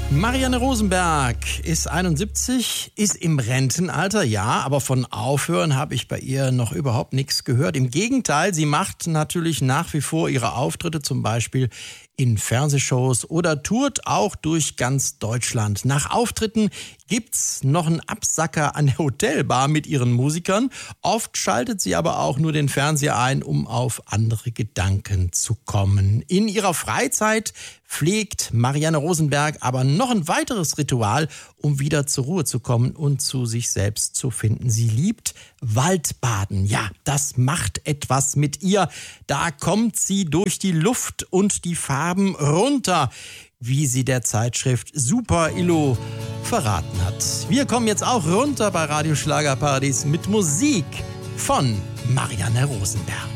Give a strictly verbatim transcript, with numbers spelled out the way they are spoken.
Marianne Rosenberg ist einundsiebzig, ist im Rentenalter, ja, aber von Aufhören habe ich bei ihr noch überhaupt nichts gehört. Im Gegenteil, sie macht natürlich nach wie vor ihre Auftritte, zum Beispiel in Fernsehshows oder tourt auch durch ganz Deutschland. Nach Auftritten gibt's noch einen Absacker an der Hotelbar mit ihren Musikern. Oft schaltet sie aber auch nur den Fernseher ein, um auf andere Gedanken zu kommen. In ihrer Freizeit pflegt Marianne Rosenberg aber noch ein weiteres Ritual, um wieder zur Ruhe zu kommen und zu sich selbst zu finden. Sie liebt Waldbaden. Ja, das macht etwas mit ihr. Da kommt sie durch die Luft und die Farben runter, wie sie der Zeitschrift Super Illo verraten hat. Wir kommen jetzt auch runter bei Radio Schlagerparadies mit Musik von Marianne Rosenberg.